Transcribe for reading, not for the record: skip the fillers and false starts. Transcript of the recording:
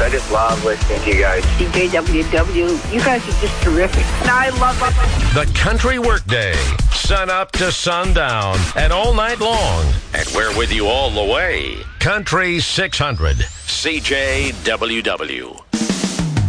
I just love listening to you guys. CJWW, you guys are just terrific. And I love The Country Workday. Sun up to sundown and all night long. And we're with you all the way. Country 600. CJWW.